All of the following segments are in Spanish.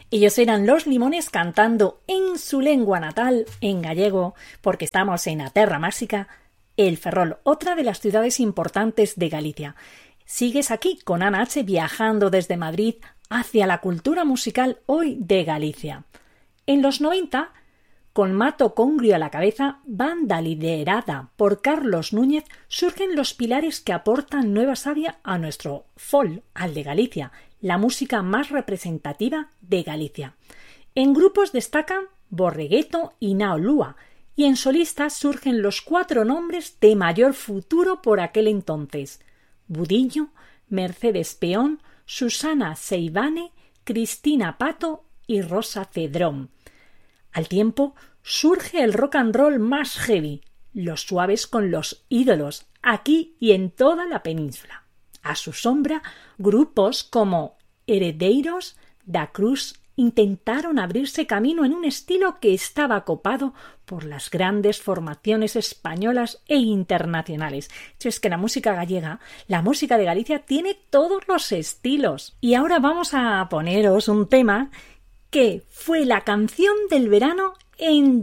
Ellos eran Los Limones cantando en su lengua natal, en gallego, porque estamos en a terra máxica, El Ferrol, otra de las ciudades importantes de Galicia. Sigues aquí con Ana H. viajando desde Madrid hacia la cultura musical hoy de Galicia. En los 90, con Mato Congrio a la cabeza, banda liderada por Carlos Núñez, surgen los pilares que aportan nueva savia a nuestro folk, al de Galicia, la música más representativa de Galicia. En grupos destacan Borregueto y Nao Lúa, y en solistas surgen los 4 nombres de mayor futuro por aquel entonces: Budillo, Mercedes Peón, Susana Seivane, Cristina Pato y Rosa Cedrón. Al tiempo surge el rock and roll más heavy, Los Suaves con Los Ídolos, aquí y en toda la península. A su sombra, grupos como Heredeiros, Da Cruz intentaron abrirse camino en un estilo que estaba copado por las grandes formaciones españolas e internacionales. Es que la música gallega, la música de Galicia, tiene todos los estilos. Y ahora vamos a poneros un tema que fue la canción del verano en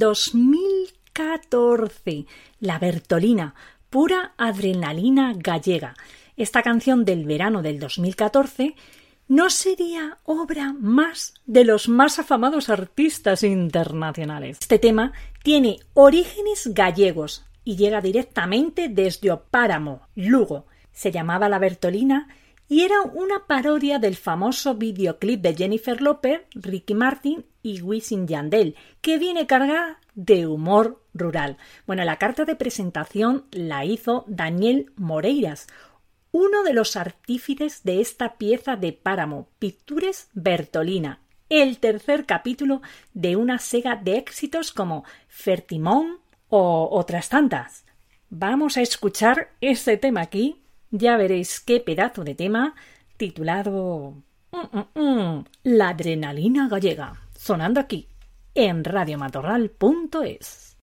2014, La Bertolina, pura adrenalina gallega. Esta canción del verano del 2014 no sería obra más de los más afamados artistas internacionales. Este tema tiene orígenes gallegos y llega directamente desde O Páramo, Lugo. Se llamaba La Bertolina y era una parodia del famoso videoclip de Jennifer López, Ricky Martin y Wisin y Yandel, que viene cargada de humor rural. Bueno, la carta de presentación la hizo Daniel Moreiras, uno de los artífices de esta pieza de Páramo, Pictures Bertolina, el tercer capítulo de una saga de éxitos como Fertimón o otras tantas. Vamos a escuchar este tema aquí. Ya veréis qué pedazo de tema, titulado La adrenalina gallega, sonando aquí en radiomatorral.es.